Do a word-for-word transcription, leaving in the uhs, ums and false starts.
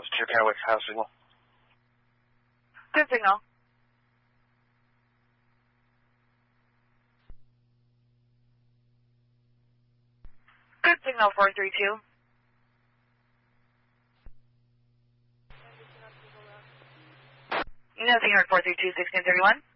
House two Kennewick, house signal. Good signal. Good signal, four three two. Nothing heard, four three two, sixteen thirty-one.